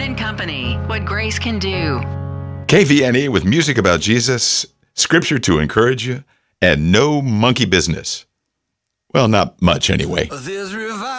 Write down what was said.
and Company, what grace can do. KVNE with music about Jesus, scripture to encourage you, and no monkey business. Well, not much anyway.